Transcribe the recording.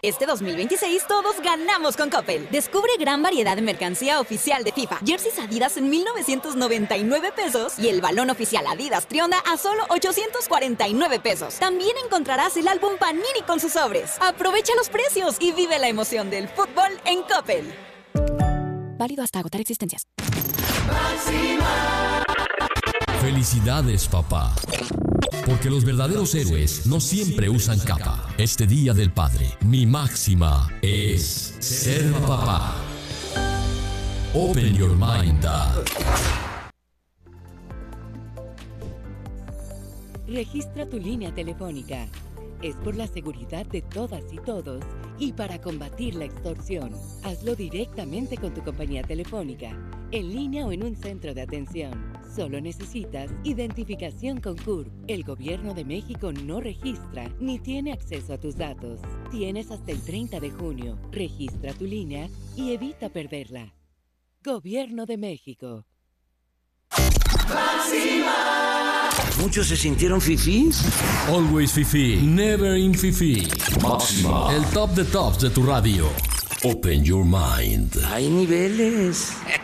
Este 2026 todos ganamos con Coppel. Descubre gran variedad de mercancía oficial de FIFA. Jerseys Adidas en 1,999 pesos y el balón oficial Adidas Trionda a solo 849 pesos. También encontrarás el álbum Panini con sus sobres. Aprovecha los precios y vive la emoción del fútbol en Coppel. Válido hasta agotar existencias. Felicidades, papá. Porque los verdaderos héroes no siempre usan capa. Este Día del Padre, mi máxima es ser papá. Open your mind, Dad. Registra tu línea telefónica. Es por la seguridad de todas y todos y para combatir la extorsión. Hazlo directamente con tu compañía telefónica, en línea o en un centro de atención. Solo necesitas identificación con CURP. El Gobierno de México no registra ni tiene acceso a tus datos. Tienes hasta el 30 de junio. Registra tu línea y evita perderla. Gobierno de México. ¡Máxima! ¿Muchos se sintieron fifís? Always fifi, never in fifi. Máxima. El top de tops de tu radio. Open your mind. Hay niveles.